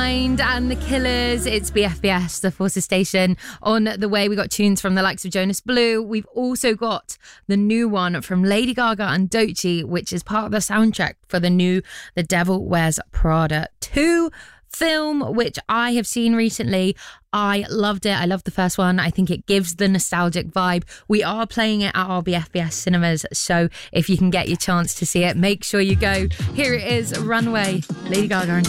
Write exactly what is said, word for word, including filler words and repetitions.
Mind and The Killers. It's B F B S, the Forces Station. On the way, we got tunes from the likes of Jonas Blue. We've also got the new one from Lady Gaga and Doechii, which is part of the soundtrack for the new The Devil Wears Prada two film, which I have seen recently. I loved it. I loved the first one. I think it gives the nostalgic vibe. We are playing it at our B F B S cinemas, so if you can get your chance to see it, make sure you go. Here it is, Runway, Lady Gaga and